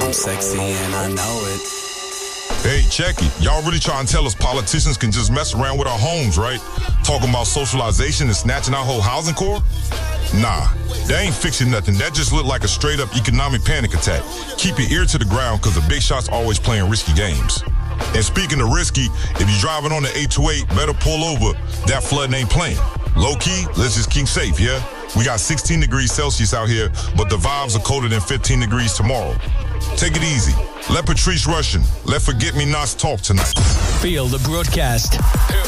I'm sexy and I know it. Hey, check it. Y'all really trying to tell us politicians can just mess around with our homes, right? Talking about socialization and snatching our whole housing core? Nah, they ain't fixing nothing. That just looked like a straight-up economic panic attack. Keep your ear to the ground because the big shots always playing risky games. And speaking of risky, if you're driving on the 828, better pull over. That flooding ain't playing. Low-key, let's just keep safe, yeah? We got 16 degrees Celsius out here, but the vibes are colder than 15 degrees tomorrow. Take it easy. Let Patrice Rushen, let Forget-Me-Nots talk tonight. Feel the broadcast.